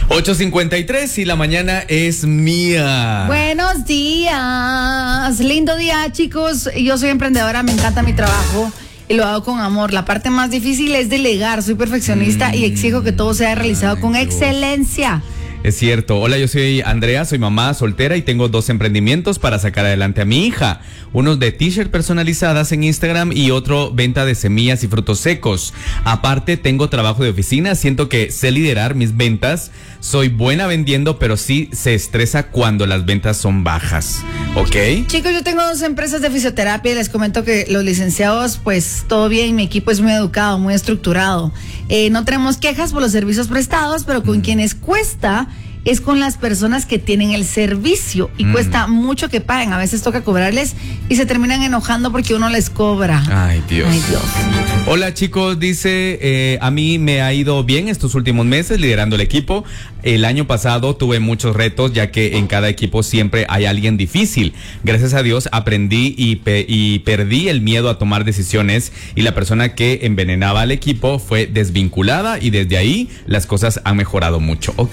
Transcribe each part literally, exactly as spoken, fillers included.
ocho cincuenta y tres y la mañana es mía. Buenos días. Lindo día, chicos. Yo soy emprendedora, me encanta mi trabajo y lo hago con amor. La parte más difícil es delegar. Soy perfeccionista mm. y exijo que todo sea realizado Ay, con Dios. excelencia. Es cierto. Hola, yo soy Andrea, soy mamá soltera y tengo dos emprendimientos para sacar adelante a mi hija. Uno de t-shirt personalizadas en Instagram y otro venta de semillas y frutos secos. Aparte, tengo trabajo de oficina, siento que sé liderar mis ventas. Soy buena vendiendo, pero sí se estresa cuando las ventas son bajas. ¿Ok? Chicos, yo tengo dos empresas de fisioterapia y les comento que los licenciados, pues todo bien, mi equipo es muy educado, muy estructurado. Eh, no tenemos quejas por los servicios prestados, pero con mm. quienes cuesta es con las personas que tienen el servicio y mm. cuesta mucho que paguen. A veces toca cobrarles y se terminan enojando porque uno les cobra. Ay, Dios. Ay, Dios. Hola, chicos, dice, eh, a mí me ha ido bien estos últimos meses liderando el equipo. El año pasado tuve muchos retos, ya que en cada equipo siempre hay alguien difícil. Gracias a Dios aprendí y, pe- y perdí el miedo a tomar decisiones, y la persona que envenenaba al equipo fue desvinculada, y desde ahí las cosas han mejorado mucho. Ok.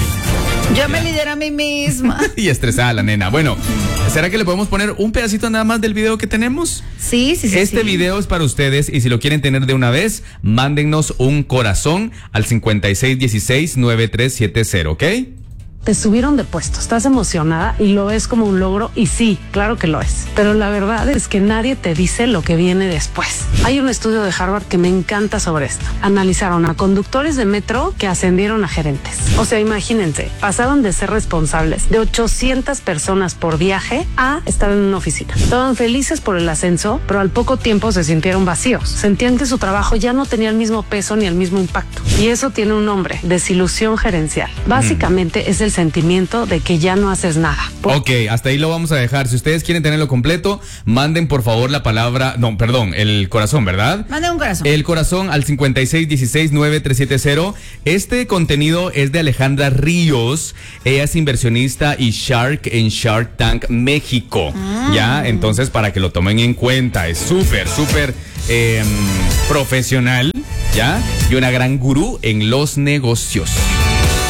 Yo me lidero a mí misma. Y estresada la nena. Bueno, ¿será que le podemos poner un pedacito nada más del video que tenemos? Sí, sí, sí. Este sí. video es para ustedes, y si lo quieren tener de una vez, mándennos un corazón al cincuenta y seis dieciséis noventa y tres setenta, ¿ok? Te subieron de puesto, estás emocionada y lo ves como un logro, y sí, claro que lo es. Pero la verdad es que nadie te dice lo que viene después. Hay un estudio de Harvard que me encanta sobre esto. Analizaron a conductores de metro que ascendieron a gerentes. O sea, imagínense, pasaron de ser responsables de ochocientas personas por viaje a estar en una oficina. Estaban felices por el ascenso, pero al poco tiempo se sintieron vacíos. Sentían que su trabajo ya no tenía el mismo peso ni el mismo impacto. Y eso tiene un nombre: desilusión gerencial. Básicamente mm. es el sentimiento de que ya no haces nada. Por... Ok, hasta ahí lo vamos a dejar. Si ustedes quieren tenerlo completo, manden por favor la palabra, no, perdón, el corazón, ¿verdad? Manden un corazón. El corazón al cincuenta y seis dieciséis noventa y tres setenta. Este contenido es de Alejandra Ríos. Ella es inversionista y Shark en Shark Tank México. Mm. Ya, entonces para que lo tomen en cuenta, es súper, súper eh, profesional, ya, y una gran gurú en los negocios.